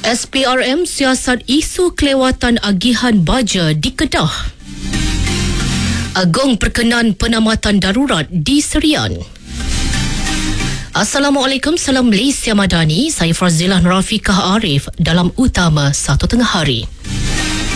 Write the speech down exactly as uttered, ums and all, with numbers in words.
S P R M siasat isu kelewatan agihan baja di Kedah. Agong perkenan penamatan darurat di Serian. Assalamualaikum, salam Malaysia Madani. Saya Fazilah Rafiqah Arif dalam Utama Satu Tengah Hari.